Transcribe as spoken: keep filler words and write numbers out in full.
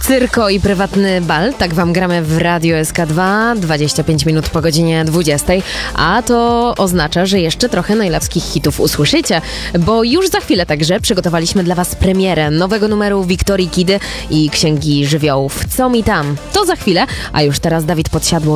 Cyrko i prywatny bal, tak wam gramy w Radio S K dwa, dwadzieścia pięć minut po godzinie dwudziestej, a to oznacza, że jeszcze trochę najlepskich hitów usłyszycie, bo już za chwilę także przygotowaliśmy dla was premierę nowego numeru Wiktorii Kidy i Księgi Żywiołów. Co mi tam? To za chwilę, a już teraz Dawid Podsiadło